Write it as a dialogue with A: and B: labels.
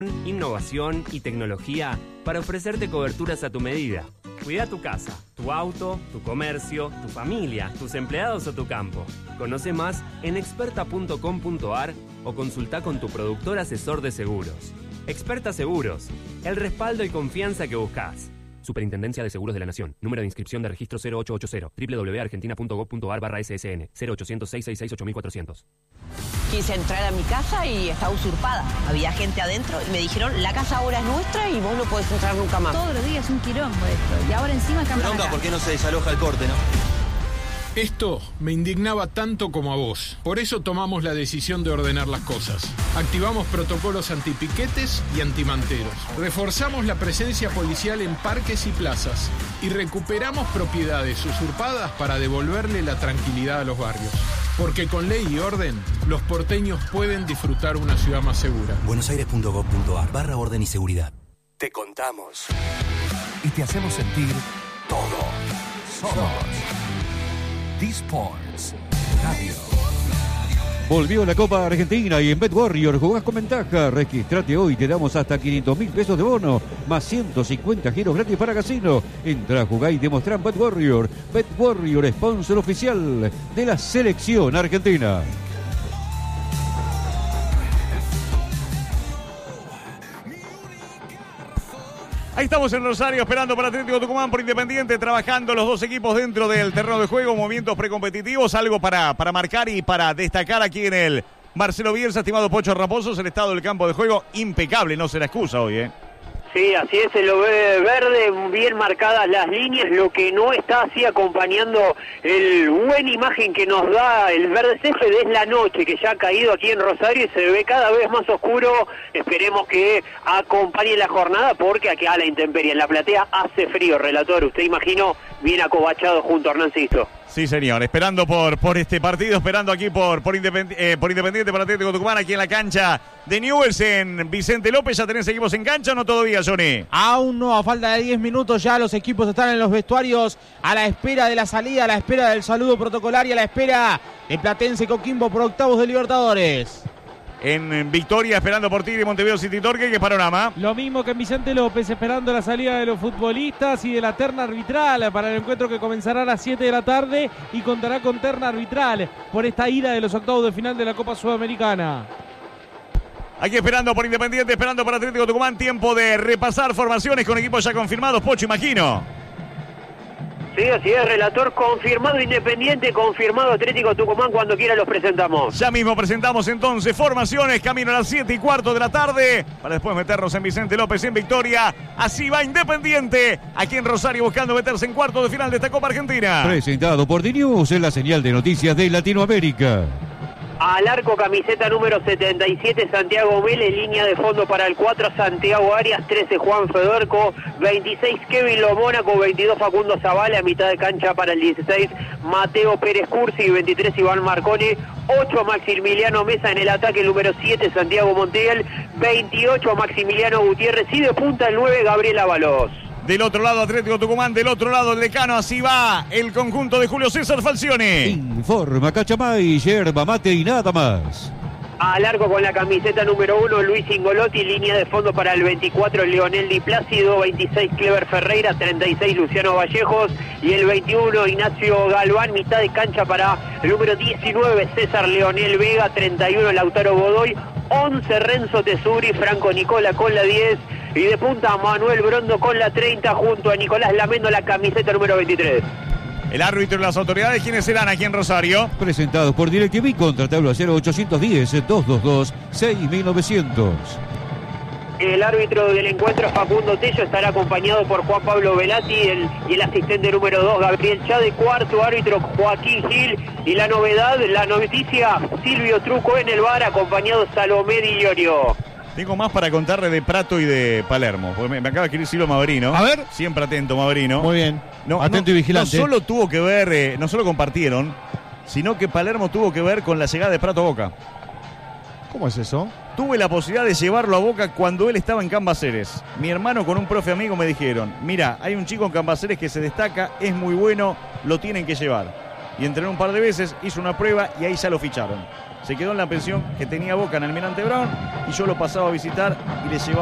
A: Innovación y tecnología para ofrecerte coberturas a tu medida. Cuida tu casa, tu auto, tu comercio, tu familia, tus empleados o tu campo. Conoce más en experta.com.ar o consulta con tu productor asesor de seguros. Experta Seguros, el respaldo y confianza que buscas. Superintendencia de Seguros de la Nación. Número de inscripción de registro 0880. www.argentina.gov.ar/ssn. 0800-666-8400.
B: Quise entrar a mi casa y estaba usurpada. Había gente adentro y me dijeron, la casa ahora es nuestra y vos no podés entrar nunca más.
C: Todos los días un quilombo esto. Y ahora encima cambian.
D: Bronca, ¿por qué no se desaloja el corte, no?
E: Esto me indignaba tanto como a vos. Por eso tomamos la decisión de ordenar las cosas. Activamos protocolos antipiquetes y antimanteros. Reforzamos la presencia policial en parques y plazas. Y recuperamos propiedades usurpadas para devolverle la tranquilidad a los barrios. Porque con ley y orden, los porteños pueden disfrutar una ciudad más segura.
F: buenosaires.gov.ar/orden y seguridad.
G: Te contamos y te hacemos sentir todo. Somos D-Sports Radio.
H: Volvió la Copa Argentina y en BetWarrior jugás con ventaja. Registrate hoy, te damos hasta 500.000 pesos de bono, más 150 giros gratis para casino. Entrá, jugá y demostrá en BetWarrior. BetWarrior, sponsor oficial de la selección argentina.
I: Ahí estamos en Rosario esperando para Atlético Tucumán por Independiente, trabajando los dos equipos dentro del terreno de juego, movimientos precompetitivos, algo para marcar y para destacar aquí en el Marcelo Bielsa, estimado Pocho Raposos, el estado del campo de juego impecable, no será excusa hoy, ¿eh?
J: Sí, así es, se lo ve verde, bien marcadas las líneas, lo que no está así acompañando el buena imagen que nos da el verde césped es la noche, que ya ha caído aquí en Rosario y se ve cada vez más oscuro. Esperemos que acompañe la jornada porque aquí a la intemperie en la platea hace frío, relator, usted imagino bien acobachado junto a Hernán Sisto.
I: Sí, señor, esperando por este partido, esperando aquí por Independiente para Atlético Tucumán, aquí en la cancha de Newell's en Vicente López. ¿Ya tenés equipos en cancha o no todavía, Johnny?
K: Aún no, a falta de 10 minutos ya los equipos están en los vestuarios a la espera de la salida, a la espera del saludo protocolario, a la espera de Platense Coquimbo por octavos de Libertadores.
I: En Victoria, esperando por Tigre, Montevideo City Torque, ¿qué panorama?
L: Lo mismo que en Vicente López, esperando la salida de los futbolistas y de la terna arbitral para el encuentro que comenzará a las 7 de la tarde y contará con terna arbitral por esta ida de los octavos de final de la Copa Sudamericana.
I: Aquí esperando por Independiente, esperando por Atlético Tucumán, tiempo de repasar formaciones con equipos ya confirmados, Pocho, imagino.
J: Sí, así es, relator, confirmado Independiente, confirmado Atlético Tucumán, cuando quiera los presentamos.
I: Ya mismo presentamos entonces formaciones, camino a las 7:15 de la tarde, para después meternos en Vicente López, en Victoria. Así va Independiente, aquí en Rosario, buscando meterse en cuartos de final de esta Copa Argentina.
H: Presentado por D-News en la señal de noticias de Latinoamérica.
J: Al arco, camiseta número 77, Santiago Vélez, línea de fondo para el 4, Santiago Arias, 13, Juan Fedorco, 26, Kevin Lomónaco, 22, Facundo Zavala, a mitad de cancha para el 16, Mateo Pérez Cursi, 23, Iván Marconi, 8, Maximiliano Mesa en el ataque, el número 7, Santiago Montiel, 28, Maximiliano Gutiérrez y de punta el 9, Gabriel Ábalos.
I: Del otro lado Atlético Tucumán, del otro lado el Decano, así va el conjunto de Julio César Falcioni.
H: Informa Cachamay, yerba mate y nada más.
J: Al arco con la camiseta número 1, Luis Ingolotti, línea de fondo para el 24, Leonel Di Plácido, 26, Clever Ferreira, 36, Luciano Vallejos y el 21, Ignacio Galván, mitad de cancha para el número 19, César Leonel Vega, 31, Lautaro Godoy, 11, Renzo Tesuri, Franco Nicola con la 10 y de punta Manuel Brondo con la 30 junto a Nicolás Lamendo, la camiseta número 23.
I: El árbitro y las autoridades, ¿quiénes serán aquí en Rosario?
H: Presentados por DirecTV, contratalo a 0810-222-6900.
J: El árbitro del encuentro, Facundo Tello, estará acompañado por Juan Pablo Velati y el asistente número 2, Gabriel Chade. Cuarto árbitro, Joaquín Gil. Y la novedad, la noticia, Silvio Truco en el VAR, acompañado Salomé Di Llorio.
I: Tengo más para contarle de Prato y de Palermo. Porque me acaba de escribir Silvio Maverino.
K: A ver.
I: Siempre atento, Maverino.
K: Muy bien. Atento y vigilante.
I: No solo tuvo que ver, no solo compartieron, sino que Palermo tuvo que ver con la llegada de Prato a Boca.
K: ¿Cómo es eso?
I: Tuve la posibilidad de llevarlo a Boca cuando él estaba en Cambaceres. Mi hermano con un profe amigo me dijeron, mira, hay un chico en Cambaceres que se destaca, es muy bueno, lo tienen que llevar. Y entrenó un par de veces, hizo una prueba y ahí ya lo ficharon. Se quedó en la pensión que tenía Boca en Almirante Brown y yo lo pasaba a visitar y le llevaba